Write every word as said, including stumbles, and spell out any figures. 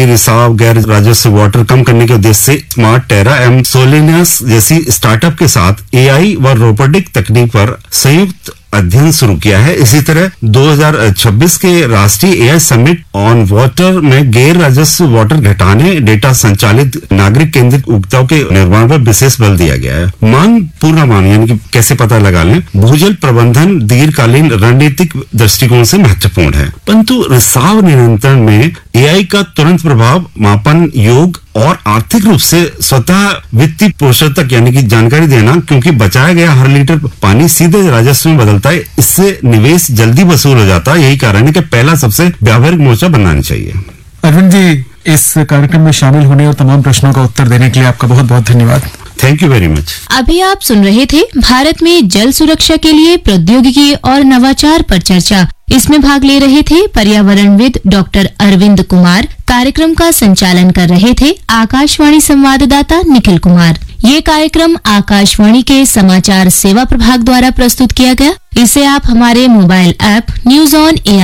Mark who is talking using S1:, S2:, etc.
S1: रिसाव गैर राजस्व वाटर कम करने के उद्देश्य से स्मार्ट टेरा एवं सोलिनस जैसी स्टार्टअप के साथ एआई व रोबोटिक तकनीक पर संयुक्त अध्ययन शुरू किया है। इसी तरह दो हज़ार छब्बीस के राष्ट्रीय एआई समिट ऑन वाटर में गैर राजस्व वाटर घटाने, डेटा संचालित नागरिक केंद्रित उपभोक्ताओं के निर्माण पर विशेष बल दिया गया है। मांग पूर्वानुमान यानी कि कैसे पता लगा लें, भूजल प्रबंधन दीर्घकालीन रणनीतिक दृष्टिकोण से महत्वपूर्ण है, परंतु रिसाव नियंत्रण में एआई का तुरंत प्रभाव मापन योग और आर्थिक रूप से स्वतः वित्तीय पोषण तक यानी कि जानकारी देना, क्योंकि बचाया गया हर लीटर पानी सीधे राजस्व में बदलता है, इससे निवेश जल्दी वसूल हो जाता है। यही कारण है कि पहला सबसे व्यावहारिक मोर्चा बनाना चाहिए।
S2: अरविंद जी, इस कार्यक्रम में शामिल होने और तमाम प्रश्नों का उत्तर देने के लिए आपका बहुत बहुत धन्यवाद।
S1: Thank you very much.
S3: अभी आप सुन रहे थे भारत में जल सुरक्षा के लिए प्रौद्योगिकी और नवाचार पर चर्चा। इसमें भाग ले रहे थे पर्यावरणविद डॉक्टर अरविंद कुमार। कार्यक्रम का संचालन कर रहे थे आकाशवाणी संवाददाता निखिल कुमार। ये कार्यक्रम आकाशवाणी के समाचार सेवा प्रभाग द्वारा प्रस्तुत किया गया। इसे आप हमारे mobile app news on AI